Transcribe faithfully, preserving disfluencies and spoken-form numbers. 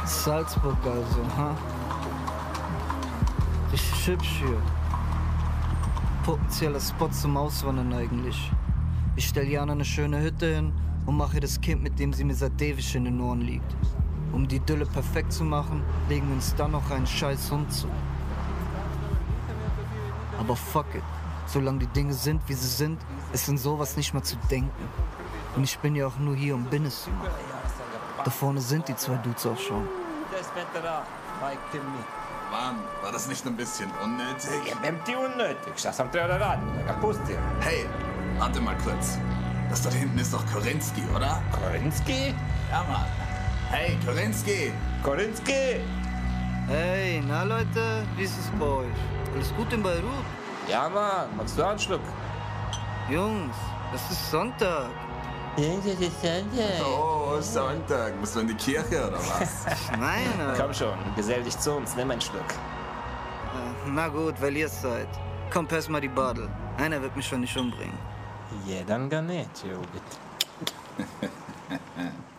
Salzburg also, ha? Richtig hübsch hier. Potenzieller Spot zum Auswandern eigentlich. Ich stell Jana eine schöne Hütte hin und mache ihr das Kind, mit dem sie mir seit ewig in den Ohren liegt. Um die Idylle perfekt zu machen, legen wir uns dann noch einen scheiß Hund zu. Aber fuck it. Solange die Dinge sind, wie sie sind, ist in sowas nicht mehr zu denken. Und ich bin ja auch nur hier, um Business zu machen. Da vorne sind die zwei Dudes auch schon. Mann, war das nicht ein bisschen unnötig? Ja, vem är unnötig? Jag som träder ran. Jag pustar. Hey, warte mal kurz. Das da hinten ist doch Korinski, oder? Korinski? Ja, Mann. Hey, Korinski! Korinski? Hey, na Leute, wie ist es bei euch? Alles gut in Beirut? Ja, Mann. Magst du einen Schluck? Jungs, es ist Sonntag. Oh, Sonntag. Musst du in die Kirche, oder was? Nein, aber... Komm schon, gesell dich zu uns. Nimm einen Schluck. Na gut, weil ihr es seid. Komm, pass mal die Badel. Einer wird mich schon nicht umbringen. Jedan ga neće ubiti.